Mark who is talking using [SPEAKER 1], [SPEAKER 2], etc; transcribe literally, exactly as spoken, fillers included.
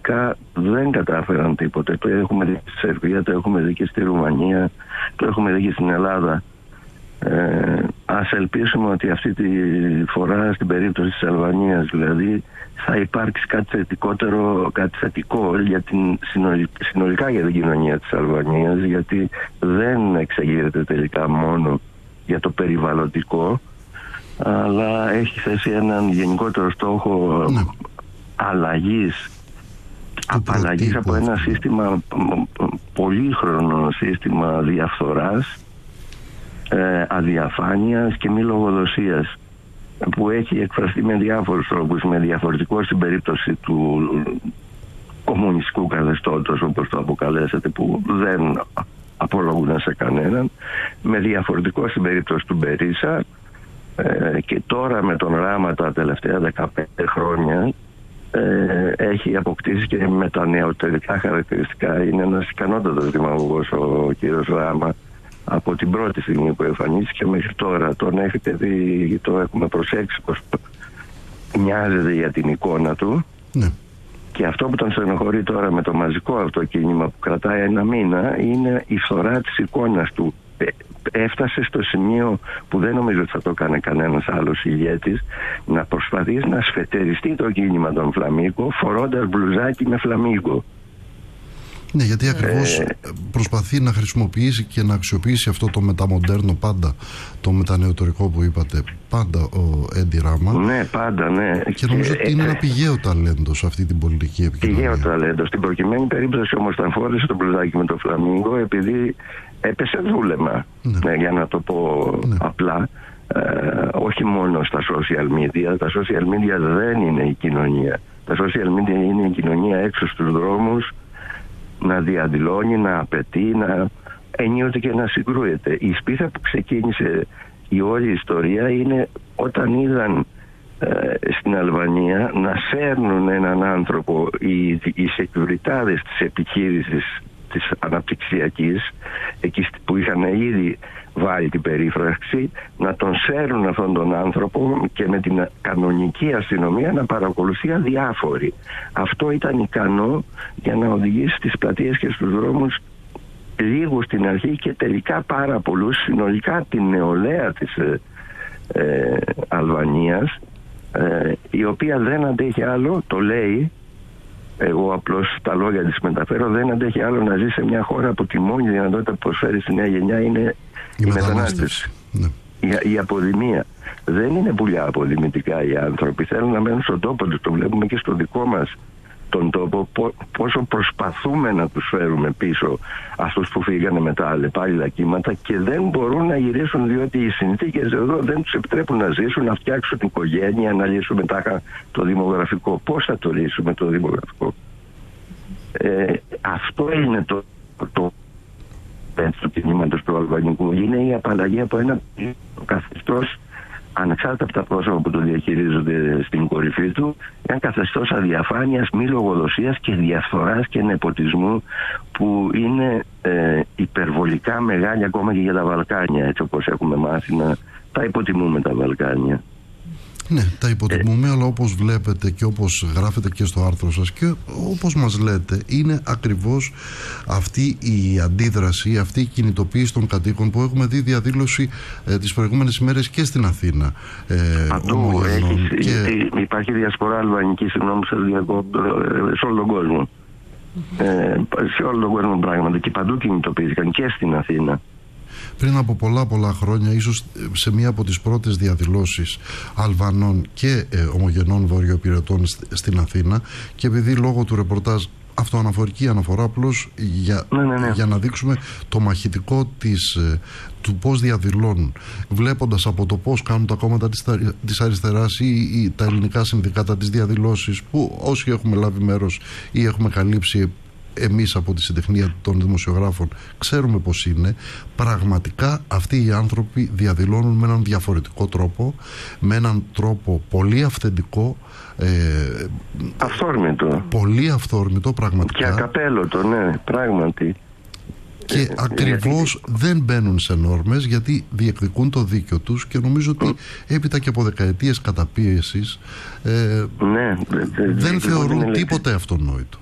[SPEAKER 1] τελικά δεν κατάφεραν τίποτε. Το έχουμε δει στη Σερβία, το έχουμε δει και στη Ρουμανία, το έχουμε δει και στην Ελλάδα. Ε, ας ελπίσουμε ότι αυτή τη φορά, στην περίπτωση της Αλβανίας δηλαδή, θα υπάρξει κάτι θετικότερο, κάτι θετικό για την, συνολικά για την κοινωνία της Αλβανίας, γιατί δεν εξεγείρεται τελικά μόνο για το περιβαλλοντικό, αλλά έχει θέσει έναν γενικότερο στόχο ναι. αλλαγής, απαλλαγής από ένα σύστημα, πολύχρονο σύστημα διαφθοράς, ε, αδιαφάνειας και μη λογοδοσίας, που έχει εκφραστεί με διάφορους τρόπους, με διαφορετικό στην περίπτωση του κομμουνιστικού καθεστώτος, όπως το αποκαλέσατε, που δεν απολογούν σε κανέναν, με διαφορετικό στην περίπτωση του Μπερίσα, ε, και τώρα με τον Ράμα τα τελευταία δεκαπέντε χρόνια ε, έχει αποκτήσει και με τα νεωτερικά χαρακτηριστικά. Είναι ένας ικανότατος δημαγωγός ο κύριος Ράμα. Από την πρώτη στιγμή που εμφανίστηκε μέχρι τώρα τον έχετε δει, το έχουμε προσέξει πως μοιάζεται για την εικόνα του. Ναι. Και αυτό που τον στενοχωρεί τώρα με το μαζικό αυτό κίνημα που κρατάει ένα μήνα είναι η φθορά της εικόνας του. Έφτασε στο σημείο που δεν νομίζω ότι θα το έκανε κανένας άλλος ηγέτης, να προσπαθήσει να σφετεριστεί το κίνημα των Φλαμίγκο φορώντας μπλουζάκι με φλαμίγκο.
[SPEAKER 2] Ναι, γιατί ακριβώς ε, προσπαθεί να χρησιμοποιήσει και να αξιοποιήσει αυτό το μεταμοντέρνο πάντα, το μετανεωτερικό που είπατε, πάντα ο Έντι Ράμα.
[SPEAKER 1] Ναι, πάντα, ναι.
[SPEAKER 2] Και νομίζω ε, ότι είναι ε, ένα πηγαίο ταλέντο σε αυτή την πολιτική επικοινωνία. Πηγαίο
[SPEAKER 1] ταλέντο. Στην προκειμένη περίπτωση όμως τον φόρεσε το μπλουζάκι με το φλαμίγκο επειδή έπεσε δούλεμα, ναι. Ναι, για να το πω ναι. απλά. Ε, όχι μόνο στα social media. Τα social media δεν είναι η κοινωνία. Τα social media είναι η κοινωνία έξω στους δρόμους, να διαδηλώνει, να απαιτεί, να ενίοτε και να συγκρούεται. Η σπίθα που ξεκίνησε η όλη ιστορία είναι όταν είδαν ε, στην Αλβανία να σέρνουν έναν άνθρωπο οι, οι σεκιουριτάδες της επιχείρησης της αναπτυξιακής, εκεί που είχαν ήδη βάλει την περίφραξη, να τον σέρνουν αυτόν τον άνθρωπο και με την κανονική αστυνομία να παρακολουθεί αδιάφοροι. Αυτό ήταν ικανό για να οδηγήσει στις πλατείες και στους δρόμους λίγους στην αρχή και τελικά πάρα πολλούς, συνολικά την νεολαία της ε, ε, Αλβανίας, ε, η οποία δεν αντέχει άλλο, το λέει, εγώ απλώς τα λόγια της μεταφέρω, δεν αντέχει άλλο να ζει σε μια χώρα που τη μόνη δυνατότητα που προσφέρει στη νέα γενιά είναι η, η μετανάστευση, ναι. η, η αποδημία. Δεν είναι πουλιά αποδημητικά οι άνθρωποι, θέλουν να μένουν στον τόπο τους. Το βλέπουμε και στο δικό μας τον τόπο, πόσο προσπαθούμε να τους φέρουμε πίσω αυτούς που φύγανε με τα αλλεπάλληλα κύματα και δεν μπορούν να γυρίσουν, διότι οι συνθήκες εδώ δεν τους επιτρέπουν να ζήσουν, να φτιάξουν την οικογένεια, να λύσουμε τάχα το δημογραφικό. Πώς θα το λύσουμε το δημογραφικό? Ε, αυτό είναι το, το του κινήματος του αλβανικού. Είναι η απαλλαγή από ένα καθεστώς, ανεξάρτητα από τα πρόσωπα που το διαχειρίζονται στην κορυφή του, ένα καθεστώς αδιαφάνειας, μη λογοδοσίας και διαφθοράς και νεποτισμού που είναι ε, υπερβολικά μεγάλη ακόμα και για τα Βαλκάνια, έτσι όπως έχουμε μάθει να τα υποτιμούμε τα Βαλκάνια.
[SPEAKER 2] Ναι, τα υποτιμούμε, ε, αλλά όπως βλέπετε και όπως γράφετε και στο άρθρο σας και όπως μας λέτε, είναι ακριβώς αυτή η αντίδραση, αυτή η κινητοποίηση των κατοίκων που έχουμε δει διαδήλωση ε, τις προηγούμενες ημέρες και στην Αθήνα. Ε,
[SPEAKER 1] Παντού έχει, και... υπάρχει διασπορά αλβανική, συγγνώμη, σε όλο τον κόσμο. Ε, σε όλο τον κόσμο πράγματι, και παντού κινητοποιήθηκαν και στην Αθήνα.
[SPEAKER 2] Πριν από πολλά πολλά χρόνια, ίσως σε μία από τις πρώτες διαδηλώσεις Αλβανών και ε, ομογενών βορειοπυρετών στην Αθήνα, και επειδή λόγω του ρεπορτάζ αυτοαναφορική αναφορά απλώς για, ναι, ναι, ναι. για να δείξουμε το μαχητικό της, του πώς διαδηλώνουν, βλέποντας από το πώς κάνουν τα κόμματα της, της αριστεράς ή, ή τα ελληνικά συνδικάτα τις διαδηλώσεις, που όσοι έχουμε λάβει μέρος ή έχουμε καλύψει εμείς από τη συντεχνία των δημοσιογράφων ξέρουμε πως είναι. Πραγματικά αυτοί οι άνθρωποι διαδηλώνουν με έναν διαφορετικό τρόπο, με έναν τρόπο πολύ αυθεντικό, ε,
[SPEAKER 1] αυθόρμητο,
[SPEAKER 2] πολύ αυθόρμητο πραγματικά
[SPEAKER 1] και ακαπέλωτο, ναι, πράγματι.
[SPEAKER 2] Και ε, ακριβώς γιατί... δεν μπαίνουν σε νόρμες, γιατί διεκδικούν το δίκιο τους, και νομίζω ότι έπειτα και από δεκαετίες καταπίεσης ε,
[SPEAKER 1] ναι,
[SPEAKER 2] δεν θεωρούν τίποτε αυτονόητο.